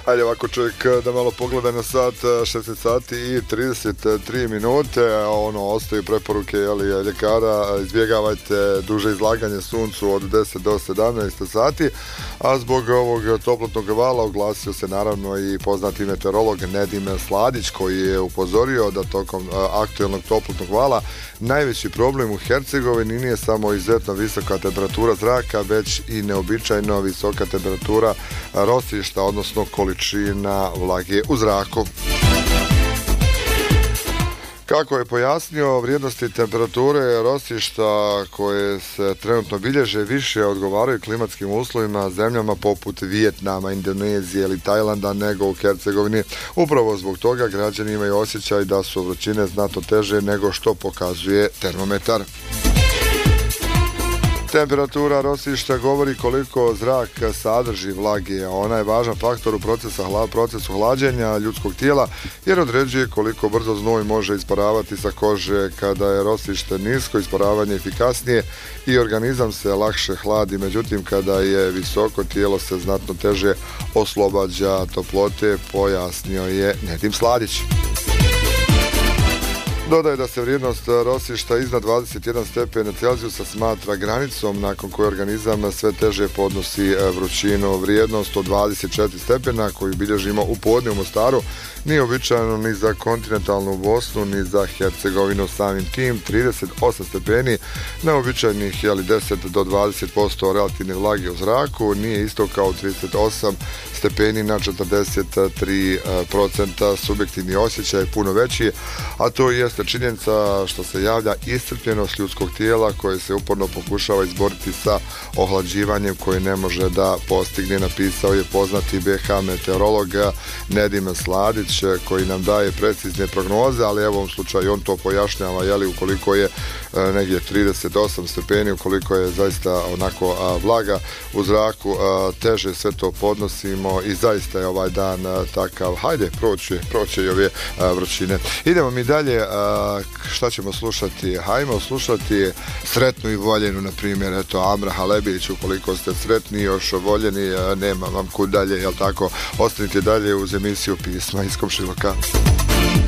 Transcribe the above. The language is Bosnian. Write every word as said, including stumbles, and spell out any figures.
Ajde ovako čovjek da malo pogleda na sat, šesnaest sati i trideset tri minute, ono, ostaju preporuke jeli, ljekara, izbjegavajte duže izlaganje suncu od deset do sedamnaest sati, a zbog ovog toplotnog vala oglasio se naravno i poznati meteorolog Nedim Sladić, koji je upozorio da tokom aktuelnog toplotnog vala najveći problem u Hercegovini nije samo izuzetno visoka temperatura zraka, već i neobičajno visoka temperatura rosišta, odnosno količina vlage u zraku. Kako je pojasnio, vrijednosti temperature rosišta koje se trenutno bilježe više odgovaraju klimatskim uslovima zemljama poput Vijetnama, Indonezije ili Tajlanda nego u Hercegovini. Upravo zbog toga građani imaju osjećaj da su vrućine znatno teže nego što pokazuje termometar. Temperatura rosišta govori koliko zrak sadrži vlage, a ona je važan faktor u procesu, procesu hlađenja ljudskog tijela jer određuje koliko brzo znoj može isparavati sa kože. Kada je rosište nisko, isparavanje efikasnije i organizam se lakše hladi, međutim kada je visoko, tijelo se znatno teže oslobađa toplote, pojasnio je Nedim Sladić. Dodaje da se vrijednost rosišta iznad dvadeset jedan stepen Celzijusa smatra granicom nakon koje organizam sve teže podnosi vrućinu. Vrijednost od dvadeset četiri stepena koju bilježimo u podne u Mostaru nije običajno ni za kontinentalnu Bosnu ni za Hercegovinu. Samim tim trideset osam stepeni neobičajnih jeli deset do dvadeset posto relativne vlage u zraku nije isto kao trideset osam stepeni na četrdeset tri posto. Subjektivni osjećaj je puno veći, a to jeste činjenica što se javlja iscrpljenost ljudskog tijela koje se uporno pokušava izboriti sa ohlađivanjem koje ne može da postigne, napisao je poznati be ha meteorolog Nedim Sladić, koji nam daje precizne prognoze, ali evo u ovom slučaju on to pojašnjava, jeli ukoliko je negdje trideset osam stepeni, ukoliko je zaista onako a, vlaga u zraku, a, teže sve to podnosimo i zaista je ovaj dan a, takav. Hajde, proće, proće i ove a, vrućine. Idemo mi dalje, a, šta ćemo slušati? Hajmo slušati Sretnu i voljenu, na primjer, eto, Amra Halebić, ukoliko ste sretni, još voljeni, a, nema vam kud dalje, jel tako? Ostanite dalje uz emisiju Pisma iz komšiluka.